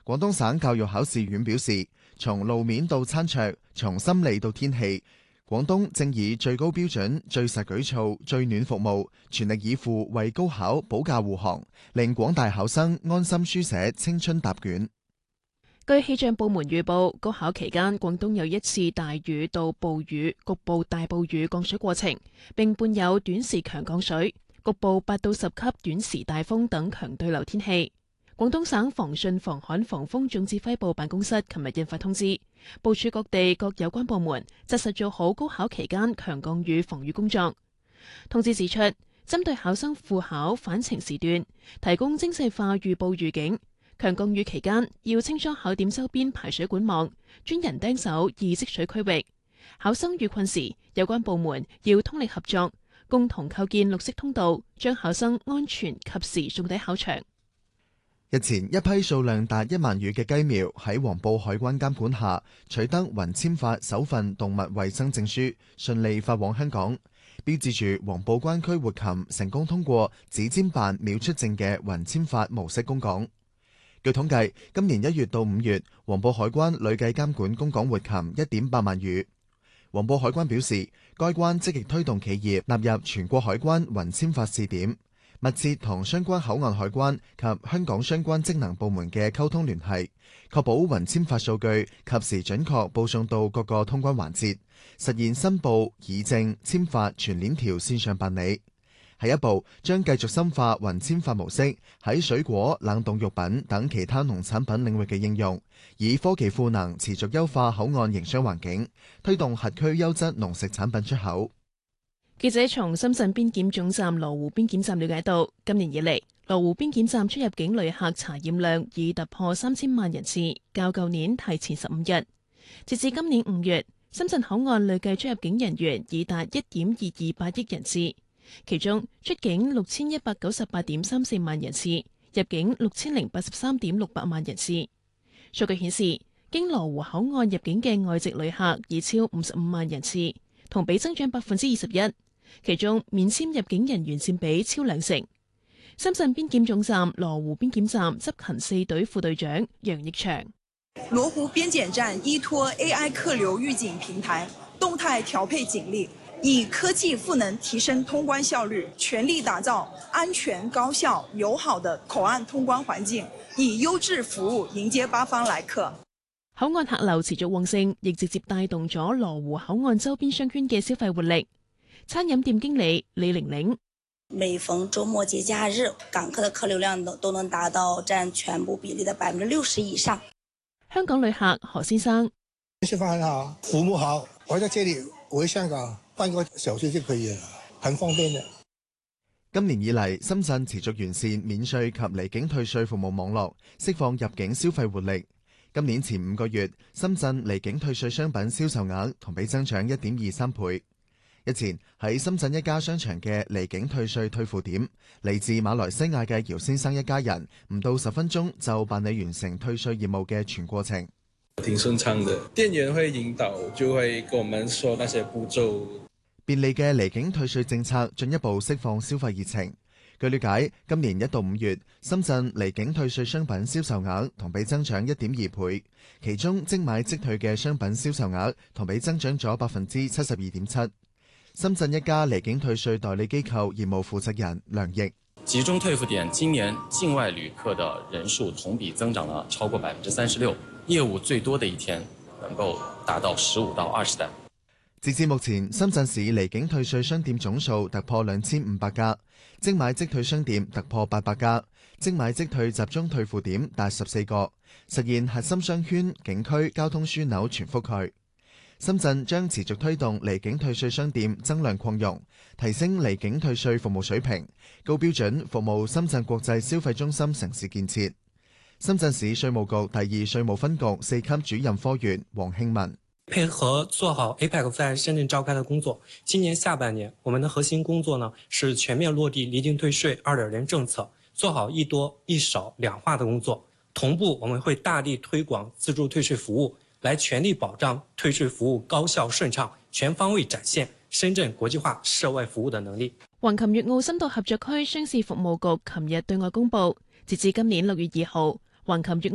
廣東省教育考試院表示，從路面到餐桌，從心理到天氣，廣東正以最高標準、最實舉措、最暖服務，全力以赴為高考保駕護航，令廣大考生安心書寫青春答卷。 據氣象部門預報，高考期間廣東有一次大雨到暴雨，局部大暴雨降水過程，並伴有短時強降水，局部8到10級短時大風等強對流天氣。廣東省防汛防旱防風總指揮部辦公室琴日印發通知，部署各地各有關部門紮實做好高考期間強降雨防禦工作。通知指出，針對考生赴考返程時段，提供精細化預報預警。強降雨期間，要清楚考點周邊排水管網、專人盯守易積水區域。考生遇困時，有關部門要通力合作，共同構建綠色通道，將考生安全及時送抵考場。 日前，一批數量達1萬羽嘅雞苗喺黃埔海關監管下取得雲簽法首份動物衛生證書，順利發往香港，標誌住黃埔關區活禽成功通過指簽辦秒出證嘅雲簽法模式供港。據統計，今年1月到5月，黃埔海關累計監管供港活禽1.8萬羽。黃埔海關表示，該關積極推動企業納入全國海關雲簽法試點，密切同相關口岸海關及香港相關職能部門嘅溝通聯繫，確保雲簽法數據及時準確報送到各個通關環節，實現申報、議證、簽發全鏈條線上辦理。下一步將繼續深化雲簽法模式喺水果、冷凍肉品等其他農產品領域嘅應用，以科技賦能持續優化口岸營商環境，推動轄區優質農食產品出口。 記者從深圳邊檢總站羅湖邊檢站了解到，今年以嚟，羅湖邊檢站出入境旅客查驗量已突破3000萬人次，較舊年提前15日。截至今年5月，深圳口岸累計出入境人員已達1.228億人次。其中出境6198.34萬人次，入境6083.68萬人次。數據顯示，經羅湖口岸入境嘅外籍旅客已超55萬人次，同比增長21%。其中免簽入境人員佔比超20%。深圳邊檢總站羅湖邊檢站執勤4隊副隊長楊益祥： 羅湖邊檢站依託 AI 客流預警平台，動態調配警力，以科技賦能提升通關效率，全力打造安全、高效、友好的口岸通關環境，以優質服務迎接八方來客。 口岸客流持續旺盛，亦直接帶動咗羅湖口岸周邊商圈嘅消費活力。餐飲店經理李玲玲： 每逢週末節假日，港客的客流量都能達到佔全部比例的60%以上。 香港旅客何先生： 吃飯好，服務好，我在這裡回香港半個小時就可以了，很方便的。 今年以嚟，深圳持續完善免稅及離境退稅服務網絡，釋放入境消費活力。今年前5個月，深圳離境退稅商品銷售額同比增長1.23倍。日前喺深圳一家商場嘅離境退稅退付點，嚟自馬來西亞嘅姚先生一家人唔到10分鐘就辦理完成退稅業務嘅全過程。 挺順暢的，店員會引導，就會跟我們說那些步驟。 便利嘅離境退稅政策進一步釋放消費熱情。據了解，今年1到5月，深圳離境退稅商品銷售額同比增長1.2倍，其中即買即退嘅商品銷售額同比增長咗72.7%。深圳一家離境退稅代理機構業務負責人梁毅： 集中退付點今年境外旅客的人數同比增長了超過36%，業務最多的一天能夠達到15到20單。 截至目前，深圳市離境退稅商店總數突破2500家，即買即退商店突破800家，即買即退集中退付點達14個，實現核心商圈、景區交通樞紐全覆蓋。深圳將持續推動離境退稅商店增量擴容，提升離境退稅服務水平，高標準服務深圳國際消費中心城市建設。深圳市稅務局第2稅務分局4級主任科員黃慶文： 配合做好 APEC 在深圳召開的工作，今年下半年我們的核心工作呢是全面落地離境退稅2.0政策，做好一多一少兩化的工作。同步我們會大力推廣自助退稅服務，來全力保障退稅服務高效順暢，全方位展現深圳國際化涉外服務的能力。 橫琴粵澳深度合作區商事服務局琴日對外公佈，截至今年6月2號，橫琴粵